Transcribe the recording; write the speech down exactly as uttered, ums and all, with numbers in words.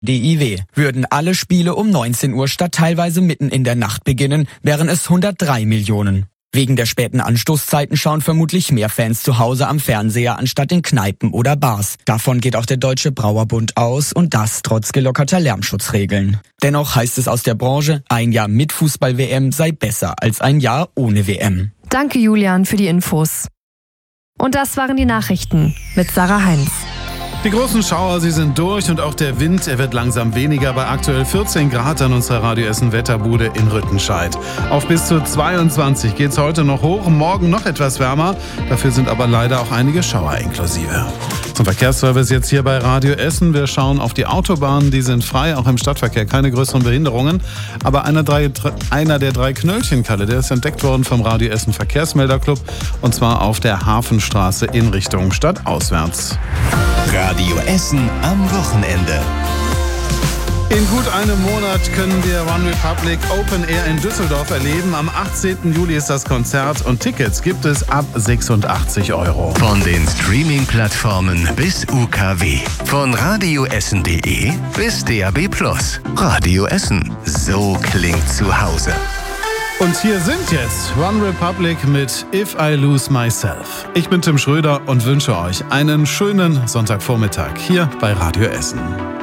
D I W. Würden alle Spiele um neunzehn Uhr statt teilweise mitten in der Nacht beginnen, wären es hundertdrei Millionen. Wegen der späten Anstoßzeiten schauen vermutlich mehr Fans zu Hause am Fernseher anstatt in Kneipen oder Bars. Davon geht auch der Deutsche Brauerbund aus und das trotz gelockerter Lärmschutzregeln. Dennoch heißt es aus der Branche, ein Jahr mit Fußball-W M sei besser als ein Jahr ohne W M. Danke Julian für die Infos. Und das waren die Nachrichten mit Sarah Heinz. Die großen Schauer, sie sind durch und auch der Wind, er wird langsam weniger bei aktuell vierzehn Grad an unserer Radio Essen Wetterbude in Rüttenscheid. Auf bis zu zweiundzwanzig geht's heute noch hoch, morgen noch etwas wärmer. Dafür sind aber leider auch einige Schauer inklusive. Zum Verkehrsservice jetzt hier bei Radio Essen. Wir schauen auf die Autobahnen, die sind frei, auch im Stadtverkehr, keine größeren Behinderungen. Aber einer, drei, einer der drei Knöllchenkalle, der ist entdeckt worden vom Radio Essen Verkehrsmelderclub und zwar auf der Hafenstraße in Richtung stadtauswärts. Radio Essen am Wochenende. In gut einem Monat können wir One Republic Open Air in Düsseldorf erleben. Am achtzehnten Juli ist das Konzert und Tickets gibt es ab sechsundachtzig Euro. Von den Streaming-Plattformen bis U K W. Von radioessen punkt de bis D A B plus. Radio Essen. So klingt zu Hause. Und hier sind jetzt One Republic mit If I Lose Myself. Ich bin Tim Schröder und wünsche euch einen schönen Sonntagvormittag hier bei Radio Essen.